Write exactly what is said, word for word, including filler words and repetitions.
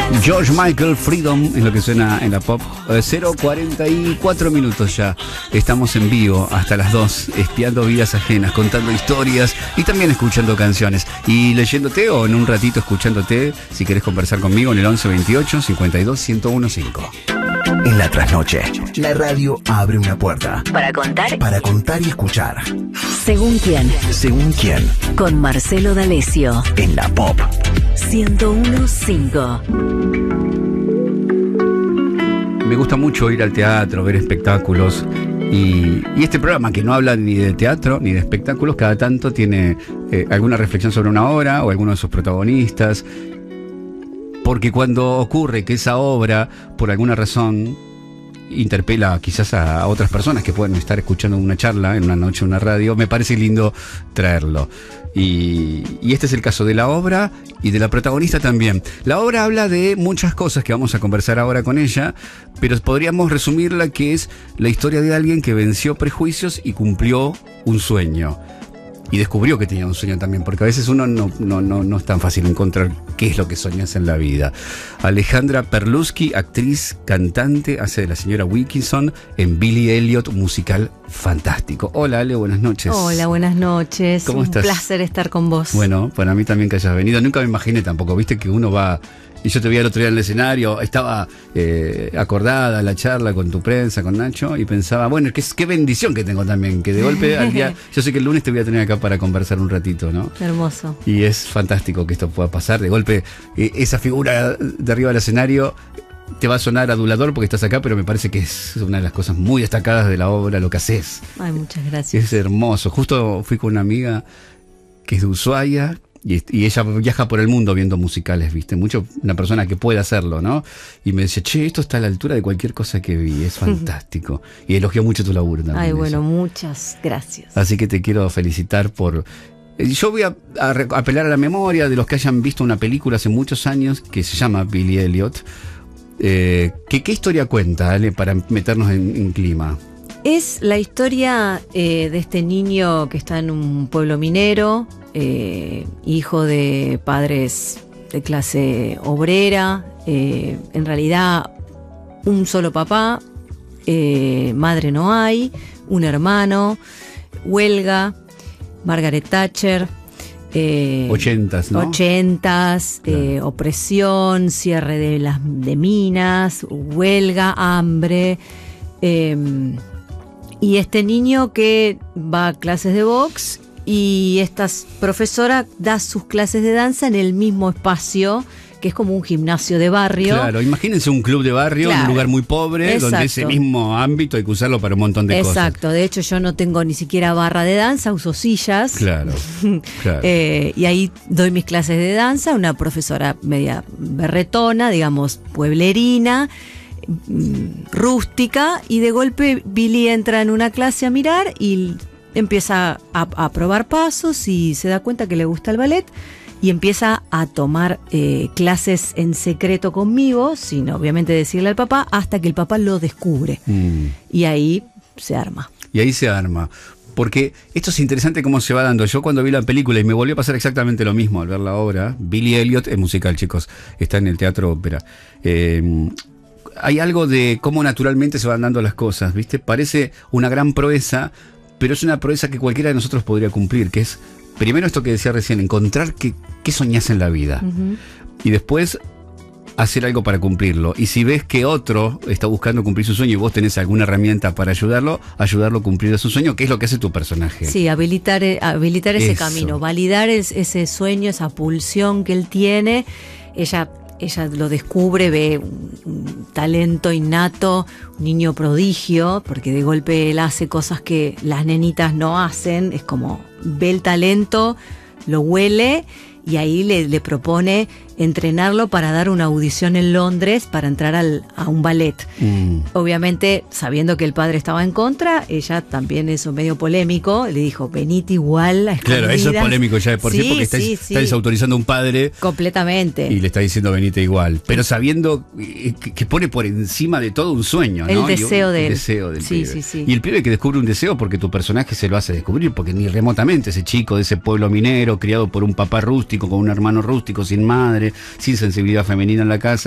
George Michael, Freedom, es lo que suena en la pop. eh, cero cuarenta y cuatro minutos ya. Estamos en vivo hasta las dos, espiando vidas ajenas, contando historias y también escuchando canciones. Y leyéndote o en un ratito escuchándote, si querés conversar conmigo en el once veintiocho cincuenta y dos ciento quince. En la trasnoche, la radio abre una puerta. Para contar. Para contar y escuchar. Según quién. Según quién. Con Marcelo D'Alessio. En la pop. ciento uno punto cinco. Me gusta mucho ir al teatro, ver espectáculos. Y, y este programa, que no habla ni de teatro ni de espectáculos, cada tanto tiene eh, alguna reflexión sobre una obra o alguno de sus protagonistas. Porque cuando ocurre que esa obra, por alguna razón, interpela quizás a otras personas que pueden estar escuchando una charla en una noche en una radio, me parece lindo traerlo. Y, y este es el caso de la obra y de la protagonista también. La obra habla de muchas cosas que vamos a conversar ahora con ella, pero podríamos resumirla que es la historia de alguien que venció prejuicios y cumplió un sueño. Y descubrió que tenía un sueño también, porque a veces uno no, no, no, no es tan fácil encontrar qué es lo que soñas en la vida. Alejandra Perlusky, actriz, cantante, hace de la señora Wilkinson en Billy Elliot, un musical fantástico. Hola, Ale, buenas noches. Hola, buenas noches. ¿Cómo un estás? Un placer estar con vos. Bueno, para mí también que hayas venido. Nunca me imaginé tampoco, viste que uno va... Y yo te vi el otro día en el escenario, estaba eh, acordada la charla con tu prensa, con Nacho, y pensaba, bueno, qué, qué bendición que tengo también, que de golpe al día, yo sé que el lunes te voy a tener acá para conversar un ratito, ¿no? Hermoso. Y es fantástico que esto pueda pasar, de golpe eh, esa figura de arriba del escenario te va a sonar adulador porque estás acá, pero me parece que es una de las cosas muy destacadas de la obra, lo que haces. Ay, muchas gracias. Es hermoso. Justo fui con una amiga que es de Ushuaia, Y, y ella viaja por el mundo viendo musicales, ¿viste? Mucho, una persona que puede hacerlo, ¿no? Y me decía, che, esto está a la altura de cualquier cosa que vi, es fantástico. Y elogió mucho tu laburo también. Ay, bueno, eso. Muchas gracias. Así que te quiero felicitar por... Yo voy a, a apelar a la memoria de los que hayan visto una película hace muchos años que se llama Billy Elliot. Eh, ¿qué, ¿Qué historia cuenta, Ale, para meternos en, en clima? Es la historia eh, de este niño que está en un pueblo minero, eh, hijo de padres de clase obrera, eh, en realidad un solo papá, eh, madre no hay, un hermano, huelga, Margaret Thatcher, eh, Ochentas, ¿no? Ochentas, Claro. eh, opresión, cierre de las de minas, huelga, hambre. Eh, Y este niño que va a clases de box y esta profesora da sus clases de danza en el mismo espacio, que es como un gimnasio de barrio. Claro, imagínense un club de barrio, Claro. en un lugar muy pobre, Exacto. donde ese mismo ámbito hay que usarlo para un montón de cosas. Exacto, de hecho yo no tengo ni siquiera barra de danza, uso sillas. Claro, claro. Eh, y ahí doy mis clases de danza, una profesora media berretona, digamos, pueblerina, rústica, y de golpe Billy entra en una clase a mirar y empieza a, a probar pasos y se da cuenta que le gusta el ballet y empieza a tomar eh, clases en secreto conmigo, sin obviamente decirle al papá, hasta que el papá lo descubre. Mm. Y ahí se arma. Y ahí se arma. Porque esto es interesante cómo se va dando. Yo cuando vi la película, y me volvió a pasar exactamente lo mismo al ver la obra, Billy Elliot es musical, chicos, está en el Teatro Ópera. Eh, hay algo de cómo naturalmente se van dando las cosas, ¿viste? Parece una gran proeza, pero es una proeza que cualquiera de nosotros podría cumplir, que es, primero esto que decía recién, encontrar qué, qué soñás en la vida. Uh-huh. Y después hacer algo para cumplirlo. Y si ves que otro está buscando cumplir su sueño y vos tenés alguna herramienta para ayudarlo, ayudarlo a cumplir su sueño, que es lo que hace tu personaje. Sí, habilitar, habilitar ese Eso. camino, validar es, ese sueño, esa pulsión que él tiene. Ella... Ella lo descubre, ve un, un talento innato, un niño prodigio, porque de golpe él hace cosas que las nenitas no hacen. Es como ve el talento, lo huele y ahí le, le propone entrenarlo para dar una audición en Londres para entrar al, a un ballet. Mm. Obviamente, sabiendo que el padre estaba en contra, ella también, eso medio polémico, le dijo, venite igual a escondidas. Claro, eso es polémico ya de por sí, Sí, porque está, sí, está sí. desautorizando a un padre Completamente. y le está diciendo venite igual. Pero sabiendo que, que pone por encima de todo un sueño, ¿no? El Y un- deseo de el él. deseo del Sí, pibe. sí, sí. Y el pibe que descubre un deseo porque tu personaje se lo hace descubrir, porque ni remotamente ese chico de ese pueblo minero, criado por un papá rústico, con un hermano rústico, sin madre, sin sensibilidad femenina en la casa,